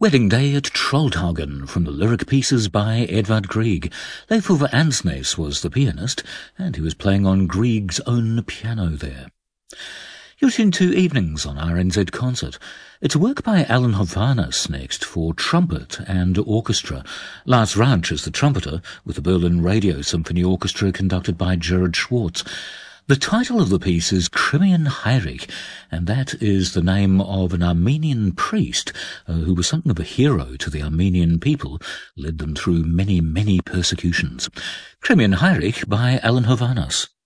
Wedding Day at Trollthagen from the lyric pieces by Edvard Grieg. Leif Ove Ansnes was the pianist, and he was playing on Grieg's own piano there. You're tuned to Evenings on RNZ Concert. It's a work by Alan Hovhannes next for trumpet and orchestra. Lars Ranch is the trumpeter, with the Berlin Radio Symphony Orchestra conducted by Gerard Schwartz. The title of the piece is Crimean Heinrich, and that is the name of an Armenian priest who was something of a hero to the Armenian people, led them through many, many persecutions. Crimean Heinrich by Alan Hovhannes.